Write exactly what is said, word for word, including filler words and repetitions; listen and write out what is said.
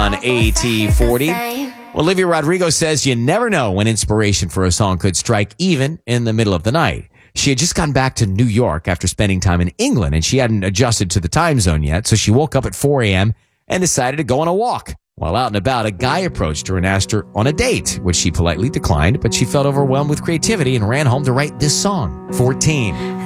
On A T forty. Olivia Rodrigo says you never know when inspiration for a song could strike, even in the middle of the night. She had just gotten back to New York after spending time in England, and she hadn't adjusted to the time zone yet, so she woke up at four a.m. and decided to go on a walk. While out and about, a guy approached her and asked her on a date, which she politely declined, but she felt overwhelmed with creativity and ran home to write this song. fourteen.